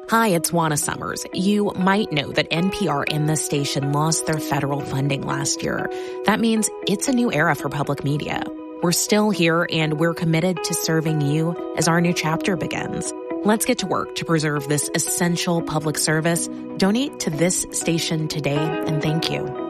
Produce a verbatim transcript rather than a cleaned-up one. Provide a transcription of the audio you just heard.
Hi, it's Juana Summers. You might know that N P R and this station lost their federal funding last year. That means it's a new era for public media. We're still here, and we're committed to serving you as our new chapter begins. Let's get to work to preserve this essential public service. Donate to this station today, and thank you.